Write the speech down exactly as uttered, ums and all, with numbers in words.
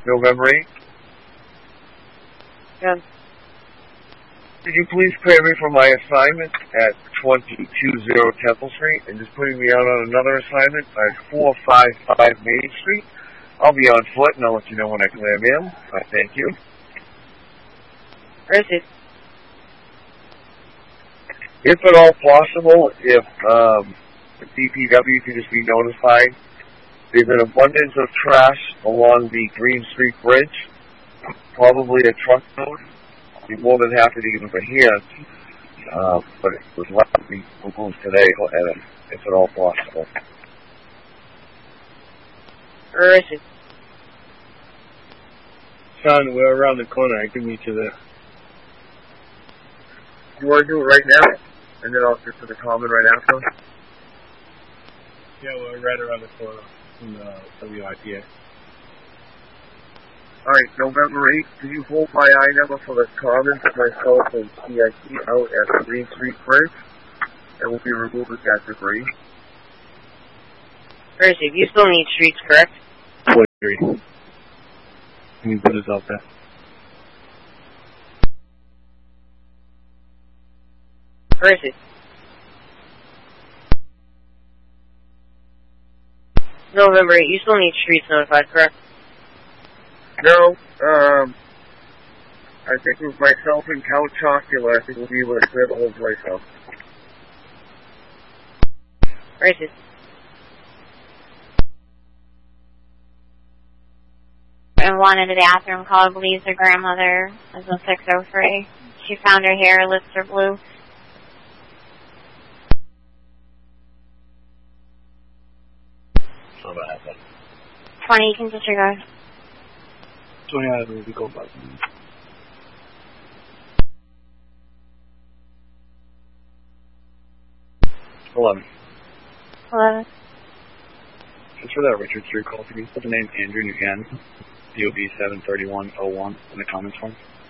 November eighth. Yeah. Could you please clear me for my assignment at twenty-two oh Temple Street and just putting me out on another assignment at four fifty-five Main Street? I'll be on foot and I'll let you know when I clear him. I thank you. Where is it? If at all possible, if um, the D P W could just be notified, there's an abundance of trash along the Green Street Bridge, probably a truck load. I'd be more than happy to give them a hand, uh, but it was left to be removed today, if at all possible. Where is it? Son, we're around the corner. I can meet you there. You want to do it right now? And then I'll get to the common right after? Yeah, we're right around the corner from the W I P A. Alright, November eighth, can you hold my I number for the common for myself and C I C out at the Green Street Bridge? And we'll be removing that debris. Where is it? You still need streets, correct? forty-three. Can you put us out there? Where is it? November eighth, you still need streets notified, correct? No, um, I think with myself and Count Chocula, I think we'll be able to clear the whole place out. Where is it? And one in the bathroom call believes her grandmother is a six oh three. She found her hair, lips are blue. So bad. twenty, you can disregard. twenty out of the go back. eleven. eleven. Just for that Richard Street call, can you put the name Andrew Buchanan, D O B seven thirty-one oh one in the comments form?